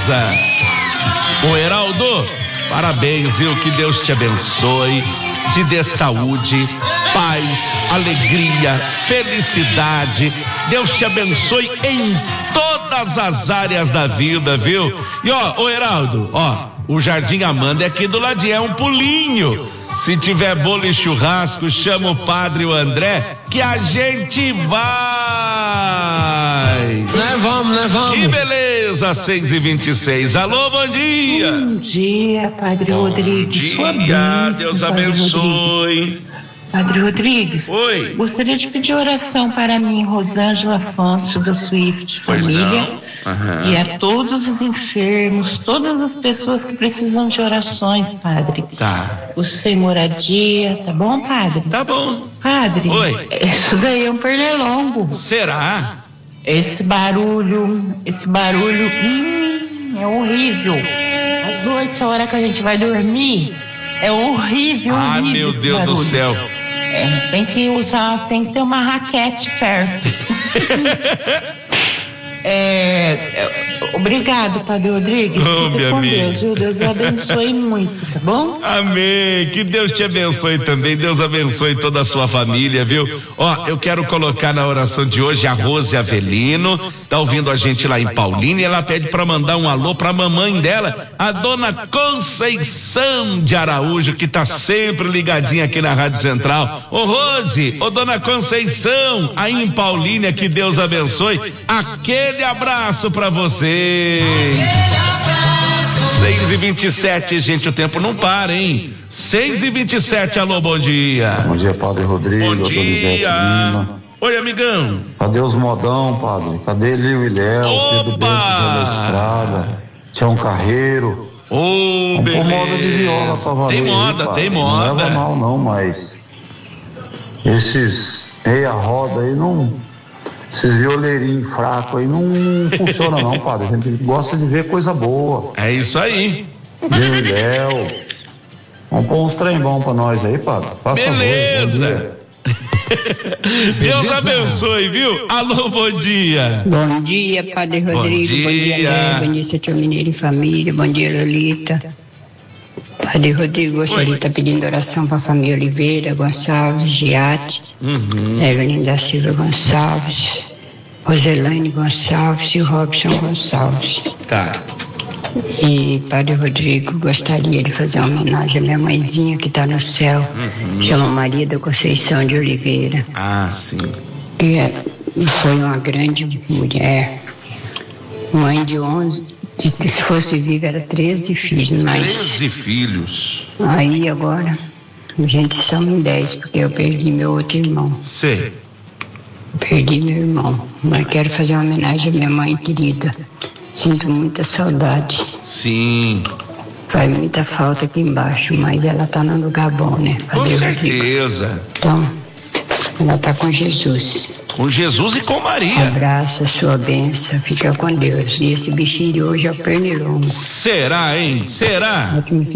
beleza. Ô Heraldo, parabéns, viu? Que Deus te abençoe, te dê saúde, paz, alegria, felicidade. Deus te abençoe em todas as áreas da vida, viu? E ô Heraldo, o Jardim Amanda é aqui do ladinho, é um pulinho. Se tiver bolo e churrasco, chama o padre e o André, que a gente vai. Vamos. Que beleza, 6h26. Alô, bom dia. Bom dia, Padre Rodrigues. Bom dia, Deus abençoe. Padre Rodrigues. Oi. Gostaria de pedir oração para mim, Rosângela Afonso, do Swift Família. E a todos os enfermos, todas as pessoas que precisam de orações, Padre. Tá. Os sem moradia, tá bom, Padre? Tá bom. Padre. Oi. Isso daí é um pernilongo. Será? Esse barulho, é horrível. À noite, a hora que a gente vai dormir, é horrível. Ah, meu Deus do céu. Tem que ter uma raquete perto. Obrigado, Padre Rodrigues. Minha com amiga. Deus, viu? Deus o abençoe muito, tá bom? Amém. Que Deus te abençoe também. Deus abençoe toda a sua família, viu? Eu quero colocar na oração de hoje a Rose Avelino. Tá ouvindo a gente lá em Paulínia. Ela pede para mandar um alô pra mamãe dela, a dona Conceição de Araújo, que tá sempre ligadinha aqui na Rádio Central. Ô Rose, dona Conceição, aí em Paulínia, que Deus abençoe. Aquele abraço pra vocês. 6h27, gente, o tempo não para, hein? 6h27, alô, bom dia. Bom dia, Padre Rodrigo. Bom dia. Oi, amigão. Cadê os modão, Padre? Cadê ele e o Ilhéu? Pedro Bento da Estrada, Tião Carreiro. Beleza. Moda de viola pra valer. Tem moda. Não leva mal não, mas esses meia-roda aí não... Esses violeirinhos fracos aí não funcionam não, Padre. A gente gosta de ver coisa boa. É isso aí. Léo. Vamos pôr uns trem bom pra nós aí, Padre. Beleza. Deus abençoe, viu? Alô, bom dia. Bom dia, Padre Rodrigo. Bom dia, André. Bom dia, Setor Mineiro e Família. Bom dia, Lolita. Padre Rodrigo, gostaria de estar pedindo oração para a família Oliveira Gonçalves, Giatti, Evelyn da Silva Gonçalves, Roselaine Gonçalves e Robson Gonçalves. Tá. E Padre Rodrigo, gostaria de fazer uma homenagem à minha mãezinha que está no céu, chama Maria da Conceição de Oliveira. Ah, sim. Que foi uma grande mulher, mãe de 11. Se fosse viva era 13 filhos, mas... 13 filhos. Aí agora, a gente são em 10, porque eu perdi meu outro irmão. Sei. Perdi meu irmão, mas quero fazer uma homenagem à minha mãe querida. Sinto muita saudade. Sim. Faz muita falta aqui embaixo, mas ela tá num lugar bom, né? Com certeza. Então, ela tá com Jesus. Com Jesus e com Maria. Abraça a sua bênção, fica com Deus. E esse bichinho de hoje é o pernilongo. Será, hein? Será?